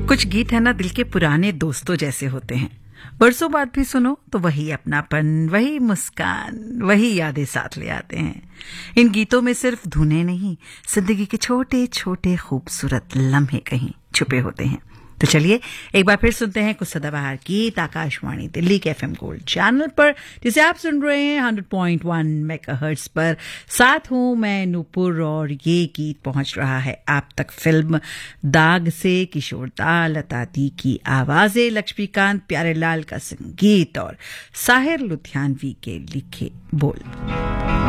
कुछ गीत है ना दिल के पुराने दोस्तों जैसे होते हैं। बरसों बाद भी सुनो तो वही अपनापन, वही मुस्कान, वही यादें साथ ले आते हैं। इन गीतों में सिर्फ धुनें नहीं, जिंदगी के छोटे छोटे खूबसूरत लम्हे कहीं छुपे होते हैं। तो चलिए एक बार फिर सुनते हैं कुछ सदाबहार गीत आकाशवाणी दिल्ली के FM गोल्ड चैनल पर, जिसे आप सुन रहे हैं 100.1 मेगाहर्ट्ज पर। साथ हूं मैं नूपुर और ये गीत पहुंच रहा है आप तक फिल्म दाग से। किशोर दा, लता दी की आवाजें, लक्ष्मीकांत प्यारेलाल का संगीत और साहिर लुधियानवी के लिखे बोल।